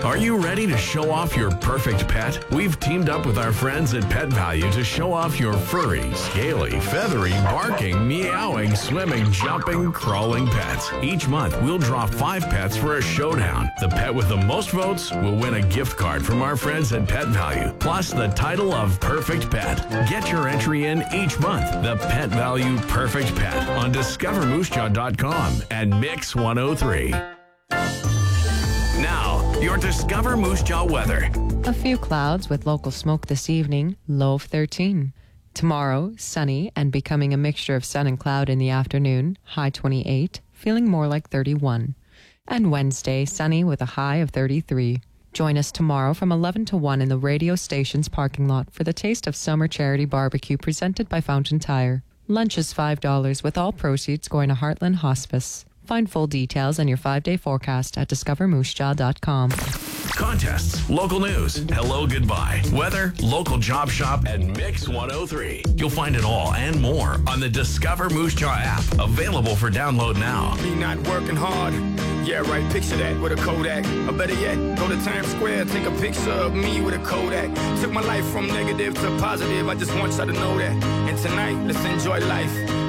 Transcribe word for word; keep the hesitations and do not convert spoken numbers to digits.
Are you ready to show off your perfect pet? We've teamed up with our friends at Pet Value to show off your furry, scaly, feathery, barking, meowing, swimming, jumping, crawling pets. Each month, we'll draw five pets for a showdown. The pet with the most votes will win a gift card from our friends at Pet Value, plus the title of Perfect Pet. Get your entry in each month. The Pet Value Perfect Pet on discover moose jaw dot com and Mix one oh three. Now, your Discover Moose Jaw weather. A few clouds with local smoke this evening, low of thirteen. Tomorrow, sunny and becoming a mixture of sun and cloud in the afternoon, high twenty-eight, feeling more like thirty-one. And Wednesday, sunny with a high of thirty-three. Join us tomorrow from eleven to one in the radio station's parking lot for the Taste of Summer Charity Barbecue presented by Fountain Tire. Lunch is five dollars with all proceeds going to Heartland Hospice. Find full details and your five-day forecast at discover moose jaw dot com. Contests, local news, hello, goodbye, weather, local job shop, and Mix one oh three. You'll find it all and more on the Discover Moose Jaw app, available for download now. Me not working hard. Yeah, right, picture that with a Kodak. Or better yet, go to Times Square, take a picture of me with a Kodak. Took my life from negative to positive, I just want y'all to know that. And tonight, let's enjoy life.